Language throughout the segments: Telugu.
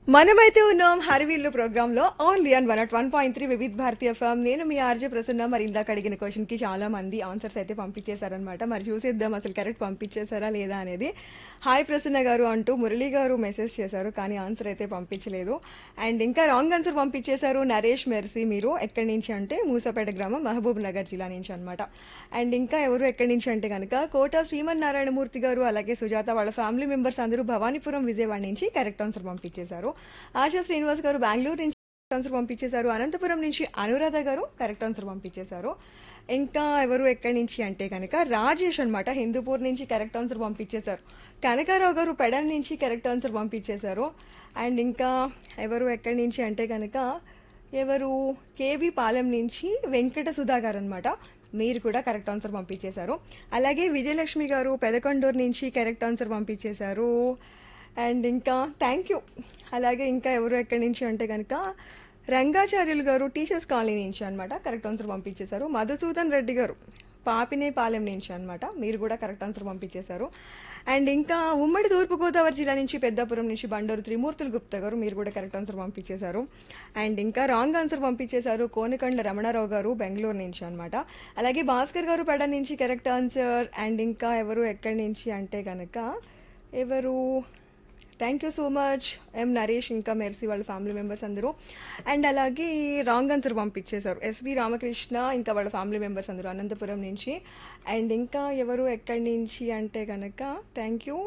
మనమైతే ఉన్నాం హరివిల్లు ప్రోగ్రామ్ లో only on 101.3 Vividh Bharati FM. నేను మీ ఆర్జే ప్రసన్న. మరి ఇందాక అడిగిన క్వశ్చన్ కి చాలా మంది ఆన్సర్స్ అయితే పంపించేశారనమాట. మరి చూసేద్దాం అసలు కరెక్ట్ పంపించేశారా లేదా అనేది. హాయ్ ప్రసన్న గారు అంటూ మురళి గారు మెసేజ్ చేశారు, కానీ ఆన్సర్ అయితే పంపించలేదు. అండ్ ఇంకా రాంగ్ ఆన్సర్ పంపించేశారు నరేష్ మెర్సీ. మీరు ఎక్కడి నుంచి అంటే మూసపేట గ్రామం, మహబూబ్ నగర్ జిల్లా నుంచి అనమాట. అండ్ ఇంకా ఎవరు ఎక్కడి నుంచి అంటే కనుక కోట శ్రీమన్నారాయణమూర్తి గారు, అలాగే సుజాత వాళ్ళ ఫ్యామిలీ మెంబర్స్ అందరూ భవానీపురం విజయవాడ నుంచి కరెక్ట్ ఆన్సర్ పంపించేశారు. ఆశా శ్రీనివాస్ గారు బెంగళూరు నుంచి కరెక్ట్ ఆన్సర్ పంపించేశారు. అనంతపురం నుంచి అనురాధ గారు కరెక్ట్ ఆన్సర్ పంపించేశారు. ఇంకా ఎవరు ఎక్కడి నుంచి అంటే కనుక రాజేష్ అనమాట, హిందూపూర్ నుంచి కరెక్ట్ ఆన్సర్ పంపించేశారు. కనకారావు గారు పెడన్ నుంచి కరెక్ట్ ఆన్సర్ పంపించేశారు. అండ్ ఇంకా ఎవరు ఎక్కడి నుంచి అంటే కనుక ఎవరు కేబీ పాలెం నుంచి వెంకట సుధా గారు అనమాట, మీరు కూడా కరెక్ట్ ఆన్సర్ పంపించేశారు. అలాగే విజయలక్ష్మి గారు పెదకొండూరు నుంచి కరెక్ట్ ఆన్సర్ పంపించేశారు. అండ్ ఇంకా థ్యాంక్ యూ. అలాగే ఇంకా ఎవరు ఎక్కడి నుంచి అంటే కనుక రంగాచార్యులు గారు టీచర్స్ కాలనీ నుంచి అనమాట, కరెక్ట్ ఆన్సర్ పంపించేశారు. మధుసూదన్ రెడ్డి గారు పాపినేపాలెం నుంచి అనమాట, మీరు కూడా కరెక్ట్ ఆన్సర్ పంపించేశారు. అండ్ ఇంకా ఉమ్మడి తూర్పుగోదావరి జిల్లా నుంచి పెద్దాపురం నుంచి బండూరు త్రిమూర్తులు గుప్తా గారు, మీరు కూడా కరెక్ట్ ఆన్సర్ పంపించేశారు. అండ్ ఇంకా రాంగ్ ఆన్సర్ పంపించేశారు కోనకండ్ల రమణారావు గారు బెంగళూరు నుంచి అనమాట. అలాగే భాస్కర్ గారు పెడ నుంచి కరెక్ట్ ఆన్సర్. అండ్ ఇంకా ఎవరు ఎక్కడి నుంచి అంటే కనుక ఎవరు థ్యాంక్ యూ సో మచ్ ఎం నరేష్, ఇంకా మెర్సీ వాళ్ళ ఫ్యామిలీ మెంబర్స్ అందరూ. అండ్ అలాగే రాంగ్ ఆన్సర్ పంపించేశారు ఎస్వి రామకృష్ణ, ఇంకా వాళ్ళ ఫ్యామిలీ మెంబర్స్ అందరూ అనంతపురం నుంచి. అండ్ ఇంకా ఎవరు ఎక్కడి నుంచి అంటే కనుక థ్యాంక్ యూ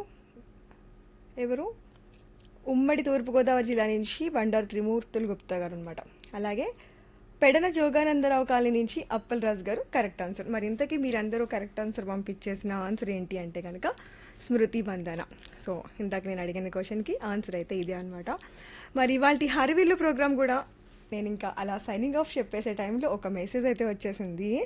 ఎవరు ఉమ్మడి తూర్పుగోదావరి జిల్లా నుంచి బండారు త్రిమూర్తులు గుప్తా గారు అనమాట. అలాగే పెడన జోగానందరావు కాలనీ నుంచి అప్పల్ రాజు గారు కరెక్ట్ ఆన్సర్. మరి ఇంతకీ మీరందరూ కరెక్ట్ ఆన్సర్ పంపించేసిన ఆన్సర్ ఏంటి అంటే కనుక స్మృతి బంధన. సో ఇందాక నేను అడిగిన క్వశ్చన్కి ఆన్సర్ అయితే ఇదే అనమాట. మరి ఇవాళ హరివిల్లు ప్రోగ్రామ్ కూడా నేను ఇంకా అలా సైనింగ్ ఆఫ్ చెప్పేసే టైంలో ఒక మెసేజ్ అయితే వచ్చేసింది.